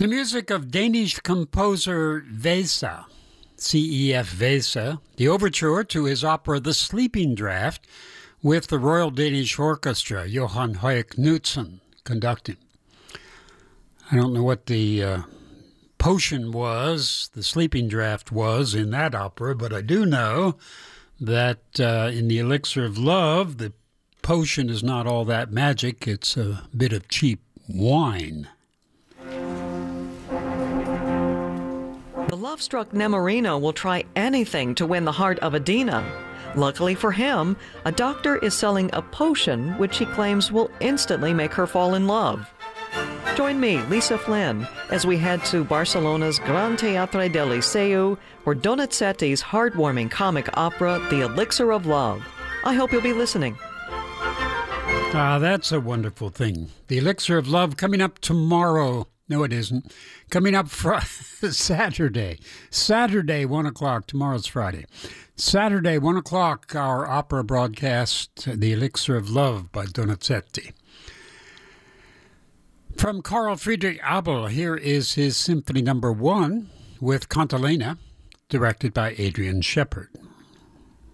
The music of Danish composer Vesa, C.E.F. Vesa, the overture to his opera The Sleeping Draft with the Royal Danish Orchestra, Johan Høje Knudsen, conducting. I don't know what the potion was, the sleeping draft was in that opera, but I do know that in the Elixir of Love, the potion is not all that magic. It's a bit of cheap wine. The love-struck Nemorino will try anything to win the heart of Adina. Luckily for him, a doctor is selling a potion which he claims will instantly make her fall in love. Join me, Lisa Flynn, as we head to Barcelona's Gran Teatre del Liceu for Donizetti's heartwarming comic opera, The Elixir of Love. I hope you'll be listening. That's a wonderful thing. The Elixir of Love coming up tomorrow. No, it isn't. Coming up Saturday. Saturday, 1 o'clock. Tomorrow's Friday. Saturday, 1 o'clock, our opera broadcast, The Elixir of Love by Donizetti. From Carl Friedrich Abel, here is his Symphony No. 1 with Cantilena, directed by Adrian Shepard.